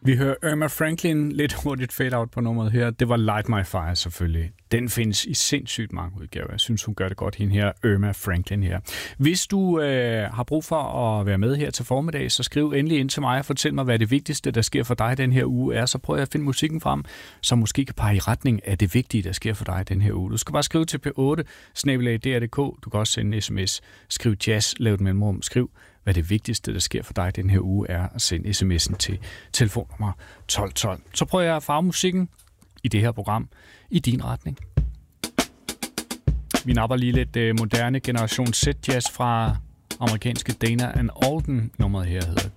Vi hører Irma Franklin, lidt hurtigt fade-out på nummeret her. Det var Light My Fire selvfølgelig. Den findes i sindssygt mange udgaver. Jeg synes, hun gør det godt, hende her, Irma Franklin her. Hvis du har brug for at være med her til formiddag, så skriv endelig ind til mig og fortæl mig, hvad det vigtigste, der sker for dig den her uge er. Så prøver jeg at finde musikken frem, som måske kan pege i retning af det vigtige, der sker for dig den her uge. Du skal bare skrive til p8@dr.dk. Du kan også sende en sms. Skriv jazz, lav et mellemrum. Skriv, hvad det vigtigste, der sker for dig den her uge, er at sende sms'en til telefonnummer 1212. Så prøver jeg at farve musikken i det her program i din retning. Vi napper lige lidt moderne generation Z-jazz fra amerikanske Dana and Alden. Nummeret her hedder